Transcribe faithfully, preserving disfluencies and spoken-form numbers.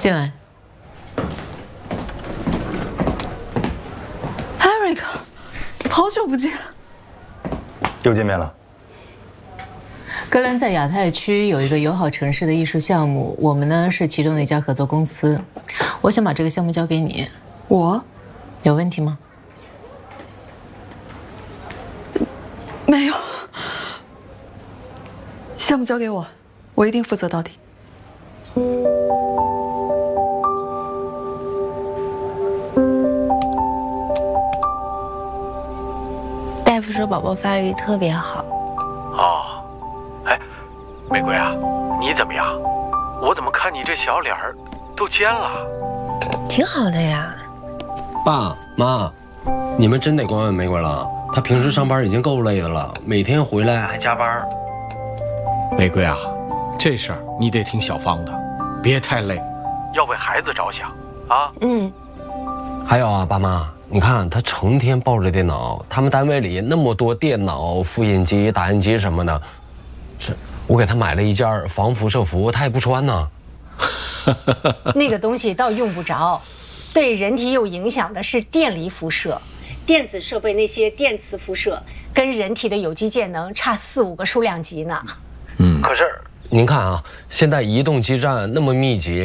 进来。 Eric， 好久不见。 又见面了。 格兰在亚太区有一个友好城市的艺术项目，我们呢是其中的一家合作公司。我想把这个项目交给你。 我？ 有问题吗？ 没有。项目交给我，我一定负责到底。 大夫说宝宝发育特别好。 哦，哎，玫瑰啊，你怎么样？我怎么看你这小脸儿都尖了？ 挺好的呀。 爸妈，你们真得管管玫瑰了。她平时上班已经够累的了，每天回来还加班。 玫瑰啊，这事儿你得听小芳的，别太累，要为孩子着想啊。 嗯。 还有啊，爸妈，你看她成天抱着电脑，他们单位里那么多电脑、复印机、打印机什么的，这我给她买了一件防辐射服，她也不穿呢。 那个东西倒用不着，对人体有影响的是电离辐射，电子设备那些电磁辐射跟人体的有机键能差四五个数量级呢。 嗯，可是您看啊，现在移动基站那么密集。